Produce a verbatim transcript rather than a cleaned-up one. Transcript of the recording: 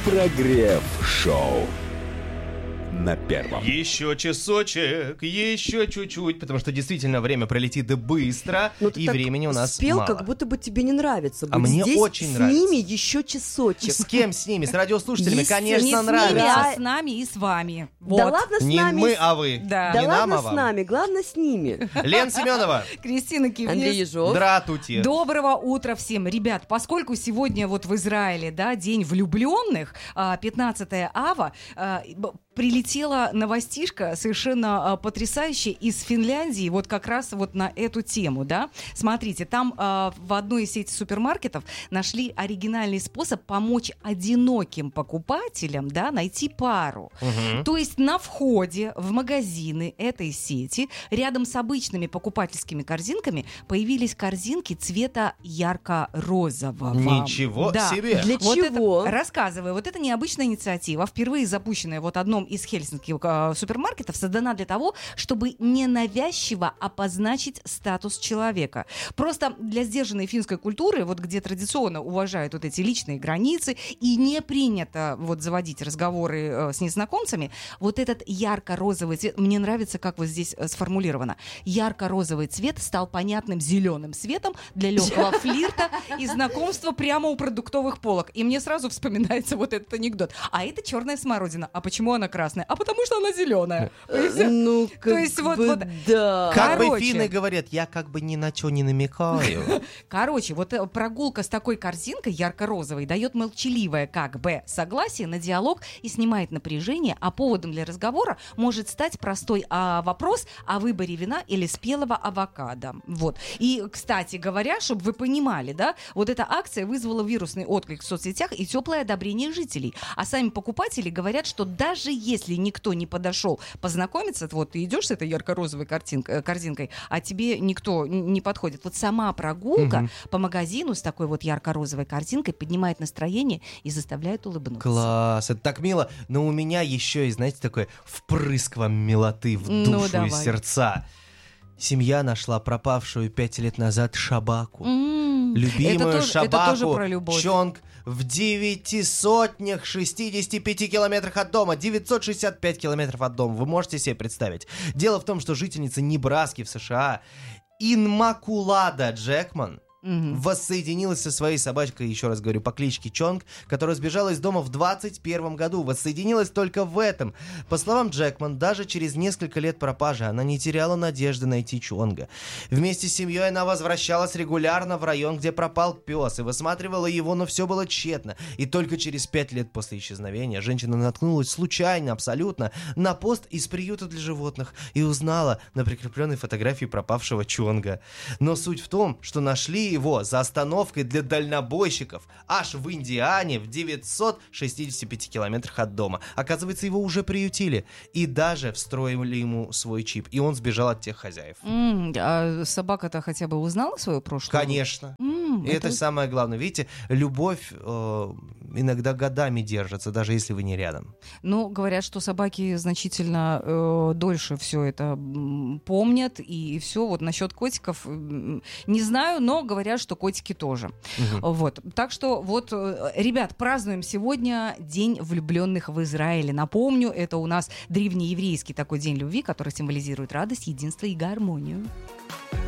Прогрев-шоу на первом. Еще часочек, еще чуть-чуть, потому что действительно время пролетит быстро, ну, ты и так времени у нас спел, мало. Как будто бы тебе не нравится. А быть мне здесь очень с нравится. ними еще часочек. С кем с ними? С радиослушателями? Конечно, Не с нравится. ними, а с нами и с вами. Вот. Да ладно с Не нами. мы, а вы. Да. Да Не ладно нам, а с вам. нами, главное с ними. Лен Семенова. Кристина Кивнис. Андрей Ежов. Дратути. Доброго утра всем. Ребят, поскольку сегодня вот в Израиле, да, день влюбленных, пятнадцатое ава, прилетела новостишка совершенно потрясающая из Финляндии, вот как раз вот на эту тему, да. Смотрите, там в одной из сети супермаркетов нашли оригинальный способ помочь одиноким покупателям, да, найти пару. Угу. То есть на входе в магазины этой сети рядом с обычными покупательскими корзинками появились корзинки цвета ярко-розового. Ничего Да. себе. Для Вот чего? это, рассказываю, вот эта необычная инициатива, впервые запущенная вот одном из хельсинских э, супермаркетов, создана для того, чтобы ненавязчиво обозначить статус человека. Просто для сдержанной финской культуры, вот где традиционно уважают вот эти личные границы и не принято вот заводить разговоры э, с незнакомцами, вот этот ярко-розовый цвет, мне нравится, как вот здесь э, сформулировано, ярко-розовый цвет стал понятным зеленым светом для легкого флирта и знакомства прямо у продуктовых полок. И мне сразу вспоминается вот этот анекдот. А это черная смородина. А почему она красная? А потому что она зеленая. Ну, как То есть вот- бы вот- да. Как бы Короче. финны говорят, я как бы ни на что не намекаю. Короче, вот э, прогулка с такой корзинкой ярко-розовой дает молчаливое как бы согласие на диалог и снимает напряжение, а поводом для разговора может стать простой а, вопрос о выборе вина или спелого авокадо. Вот. И, кстати говоря, чтобы вы понимали, да, вот эта акция вызвала вирусный отклик в соцсетях и теплое одобрение жителей. А сами покупатели говорят, что даже если никто не подошел познакомиться, вот ты идешь с этой ярко-розовой картинкой, корзинкой, а тебе никто н- не подходит. Вот сама прогулка Мгм. по магазину с такой вот ярко-розовой картинкой поднимает настроение и заставляет улыбнуться. Класс, это так мило. Но у меня еще и, знаете, такой впрыск вам милоты в Ну, душу и давай. сердца. Семья нашла пропавшую пять лет назад шабаку. М, Любимую это тоже, шабаку это тоже про любовь. Чонг в девяти сотнях шестидесяти пяти километрах от дома. девятьсот шестьдесят пять километров от дома. Вы можете себе представить? Дело в том, что жительница Небраски в США Инмакулада Джекман Мгм. воссоединилась со своей собачкой, еще раз говорю, по кличке Чонг, которая сбежала из дома в двадцать первом году. Воссоединилась только в этом. По словам Джекман, даже через несколько лет пропажи она не теряла надежды найти Чонга. Вместе с семьей она возвращалась регулярно в район, где пропал пес, и высматривала его, но все было тщетно. И только через пять лет после исчезновения женщина наткнулась случайно, абсолютно, на пост из приюта для животных и узнала на прикрепленной фотографии пропавшего Чонга. Но суть в том, что нашли его за остановкой для дальнобойщиков аж в Индиане в девятьсот шестидесяти пяти километрах от дома. Оказывается, его уже приютили и даже встроили ему свой чип, и он сбежал от тех хозяев. М, а собака-то хотя бы узнала свое прошлое? Конечно. М, И это самое главное. Видите, любовь э, иногда годами держится, даже если вы не рядом. Ну, говорят, что собаки значительно э, дольше все это м, помнят, и все. Вот насчет котиков м, не знаю, но говорят, что котики тоже. Мгм. Вот. Так что вот, э, ребят, празднуем сегодня День влюбленных в Израиле. Напомню, это у нас древнееврейский такой день любви, который символизирует радость, единство и гармонию.